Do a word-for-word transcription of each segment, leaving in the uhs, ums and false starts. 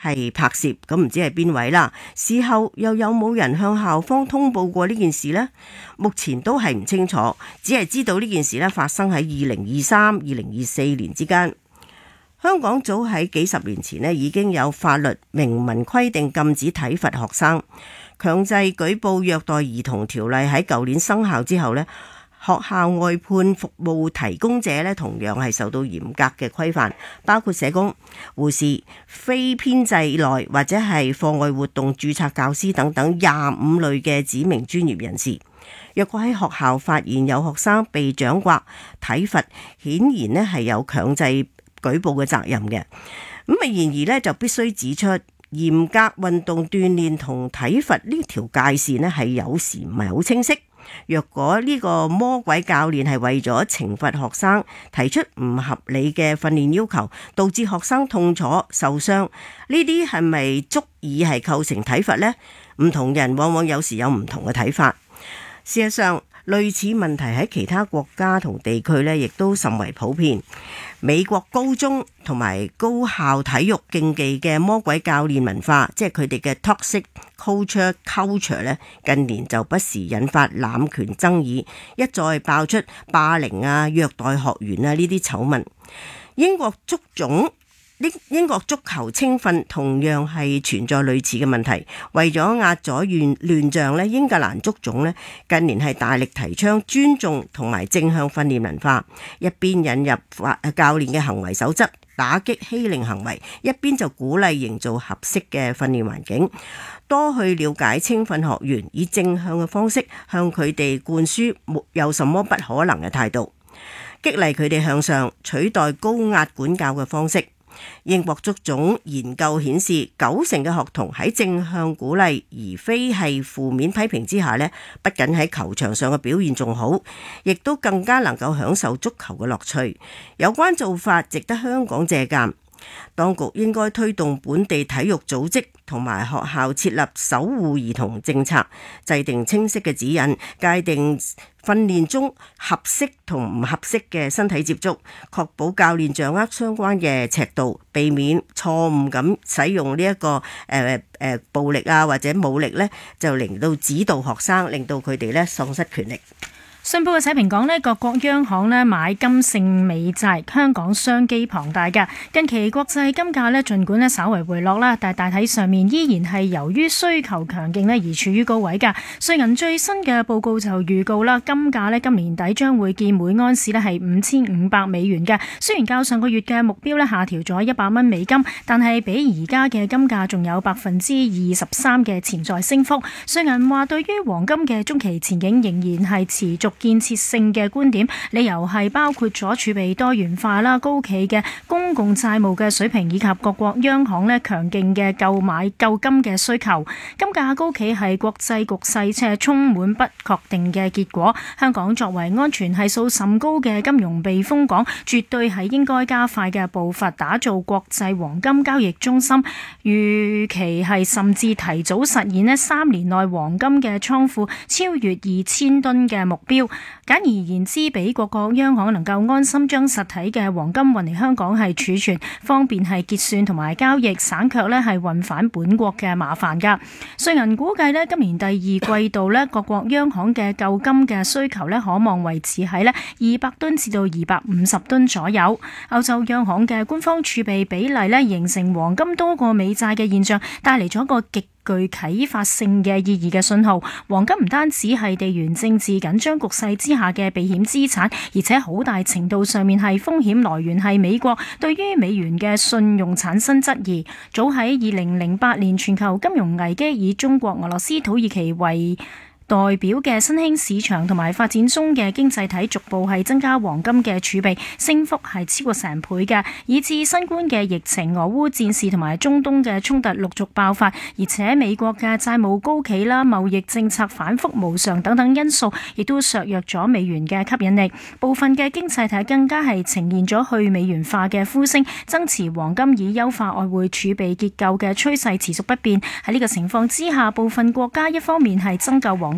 係拍攝，咁唔知係邊位啦？事後又有冇人向校方通報過呢件事呢？目前都係唔清楚，只係知道呢件事咧發生喺二零二三、二零二四年之間。香港早喺幾十年前咧已經有法律明文規定禁止體罰學生，強制舉報虐待兒童條例喺舊年生效之後咧，學校外判服務提供者咧同樣係受到嚴格嘅規範，包括社工、護士、非編制內或者係課外活動註冊教師等等廿五類嘅指明專業人士。若果喺學校發現有學生被掌摑、體罰，顯然咧係有強制舉報嘅責任嘅。咁啊，然而咧就必須指出，嚴格運動鍛煉同體罰呢條界線咧係有時唔係好清晰。若果呢個魔鬼教練係為咗懲罰學生，提出唔合理嘅訓練要求，導致學生痛楚受傷，呢啲係咪足以係構成體罰呢？唔同人往往有時有唔同嘅睇法。事實上，類似問題喺其他國家同地區呢亦都甚為普遍。美國高中同埋高校體育競技嘅魔鬼教練文化，即係佢哋嘅 toxic culture culture 咧，近年就不時引發濫權爭議，一再爆出霸凌啊、虐待學員啊呢啲醜聞。英國足總英國足球青訓同樣係存在類似嘅問題，為咗壓阻亂亂象咧，英格蘭足總咧近年係大力提倡尊重同埋正向訓練文化，一邊引入法教練嘅行為守則，打擊欺凌行為，一邊就鼓勵營造合適嘅訓練環境，多去了解青訓學員，以正向嘅方式向佢哋灌輸沒有什麼不可能嘅態度，激勵佢哋向上，取代高壓管教嘅方式。英國足總研究顯示，九成嘅學童喺正向鼓勵而非係負面批評之下呢，不僅喺球場上嘅表現仲好，亦都更加能夠享受足球嘅樂趣。有關做法值得香港借鑑。當局應該推動本地體育組織同埋學校設立守護兒童政策，制定清晰嘅指引，界定訓練中合適同唔合適嘅身體接觸，確保教練掌握相關嘅尺度，避免錯誤咁使用呢一個誒誒暴力啊或者武力呢，就令到指導學生，令到佢哋呢喪失權力。 信報嘅社評講呢，各國央行呢買金勝美債，香港商機龐大㗎。近期國際金價呢儘管呢稍為回落啦，但係大體上面依然係由於需求強勁呢而處於高位㗎。瑞銀最新嘅報告就預告啦，金價呢今年底將會見每安士呢係五千五百美元嘅。雖然較上個月嘅目標呢下調咗一百蚊美金，但係比而家嘅金價仲有百分之二十三嘅潛在升幅。瑞銀話對於黃金嘅中期前景仍然係持續建設性嘅觀點，理由係包括咗儲備多元化啦、高企嘅公共債務嘅水平以及各國央行咧強勁嘅購買購金嘅需求。金價高企係國際局勢且充滿不確定嘅結果。香港作為安全係數甚高嘅金融避風港，絕對係應該加快嘅步伐，打造國際黃金交易中心。預期係甚至提早實現咧三年內黃金嘅倉庫超越二千噸嘅目標。簡而言之，俾各國央行能夠安心將實體嘅黃金運嚟香港係儲存，方便係結算同埋交易，省卻咧係運返本國嘅麻煩㗎。瑞銀估計咧今年第二季度咧各國央行嘅購金嘅需求咧可望維持喺咧二百噸至到二百五十噸左右。歐洲央行嘅官方儲備比例咧形成黃金多過美債嘅現象，帶嚟咗一個極具啟發性嘅意義嘅信號。黃金唔單止係地緣政治緊張局勢之下嘅避險資產，而且好大程度上面係風險來源係美國對於美元嘅信用產生質疑。早喺二零零八年全球金融危機，以中國、俄羅斯、土耳其為代表嘅新興市場同埋發展中嘅經濟體逐步係增加黃金嘅儲備，升幅係超過成倍嘅，以致新冠嘅疫情、俄烏戰事同埋中東嘅衝突陸續爆發，而且美國嘅債務高企啦、貿易政策反覆無常等等因素，亦都削弱咗美元嘅吸引力。部分嘅經濟體更加係呈現咗去美元化嘅呼聲，增持黃金以優化外匯儲備結構嘅趨勢持續不變。喺呢個情況之下，部分國家一方面係增購黃金，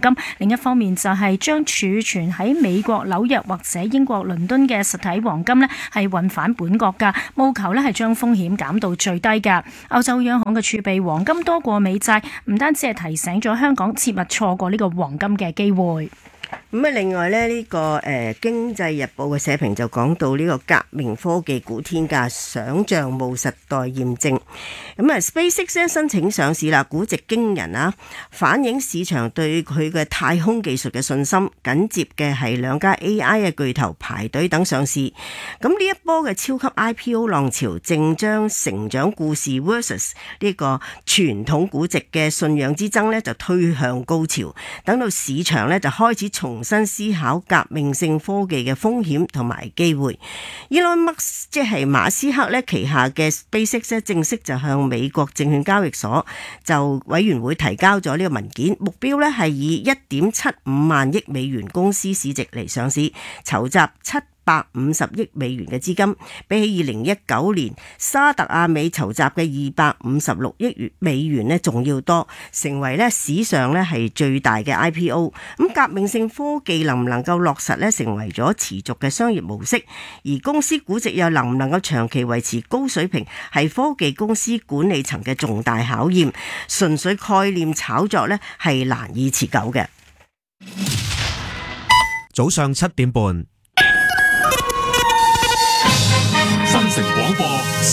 金，另一方面就係將儲存喺美國紐約或者英國倫敦嘅實體黃金呢係運返本國㗎，務求呢係將風險減到最低㗎。歐洲央行嘅儲備黃金多過美債，唔單止係提醒咗香港切勿錯過呢個黃金嘅機會。 咁啊，另外咧，呢、這個誒、呃《經濟日報》嘅社評就講到呢個革命科技估天價，想像冇實代驗證。咁啊，SpaceX 咧申請上市啦，估值驚人啊，反映市場對佢嘅太空技術嘅信心。緊接嘅係兩家 A I 嘅巨頭排隊等上市。咁呢一波嘅超級 I P O 浪潮，正將成長故事 versus 呢個傳統估值嘅信仰之爭呢就推向高潮。等到市場呢就開始重新思考革命性科技嘅風險同埋機會。Elon Musk 即係馬斯克咧旗下嘅 SpaceX 咧正式就向美國證券交易所就委員會提交咗呢個文件，目標咧係以一點七五萬億美元公司市值嚟上市，籌集七百五十億美元嘅資金，比起二零一九年沙特阿美籌集嘅二百五十六億美元咧仲要多，成為咧史上咧係最大嘅 I P O。咁革命性科技能唔能夠落實咧，成為咗持續嘅商業模式，而公司估值又能唔能夠長期維持高水平，係科技公司管理層嘅重大考驗。純粹概念炒作咧係難以持久嘅。 早上七點半。 新城廣播